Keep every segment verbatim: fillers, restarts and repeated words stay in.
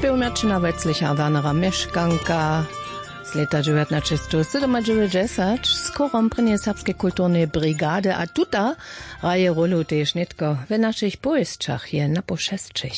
Śpiełmerczyna Wetzlicha Wernera Mieszkanka z lata dziewiętnaście dziewięćdziesiąt z korom prynie serbskiej kulturnej brigady, a tuta raje rolu też nitko w naszych powieściach je na poszestczych.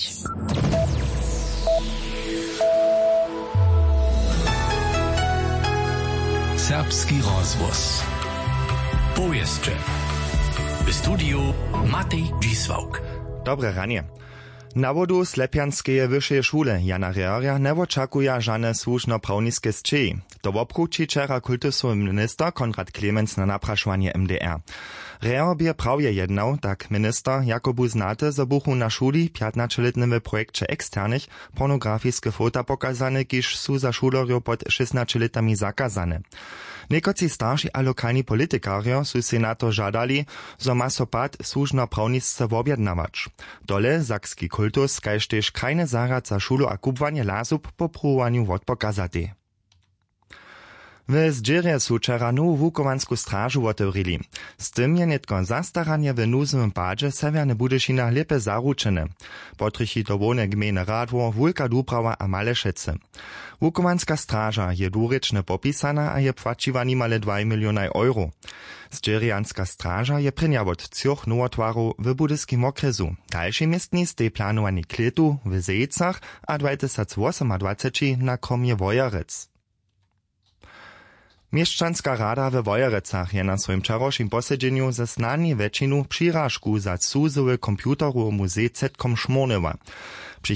Serbski rozwoz. Powieście. W studiu Matej Dzisłauk. Dobre ranie. Na wodu Slepianskeje wyższej szule Jana Reorja nie oczekuje żadne słuszno-prawniskie zczyji. To obkruci wczera kultusowy minister Konrad Clemens na napraszanie M D R. Reor bie prawie jednał, tak minister jakobu znate, że buchu na szuli piętnastoletnym projekcie eksternych pornografijskie fota pokazane, kiż su za szulorjo pod szesnaście latami zakazane. Niekoci starsi a lokalni politikarjo su senator żadali, zo ma so pad słuszno-prawnisce wobjednawać. Dole zakski kultus, kaž tež krajny zarad za šulu a kupwanie lasub po pruwaniu wod pokazati. W Zdźirje su wczera nowu wukovansku strażu otewrili. Z tym je netko zastaranie w nuzowym padzie Severny Budyšina lepe zaručene. Potrychi to wone gmejne Radwo, Wulka Dubrawa a Malešece. Wukovanska straża je dwurečne popisana a je płaciwa nimale dwa miliony euro. Zdźirjanska straża je prynja wot trzech nowotwarów w budyskim okresu. Dalszy miestni stej planowani kletu w Zejcach a dwa tysiące osiemnasty na kromie Wojerec. Mieszczanska rada we Wojerecach je na swoim wczorajszym posiedzeniu ze znani wečinu přiražku za cuzowy komputerowy muzej Zetkom Šmornewa.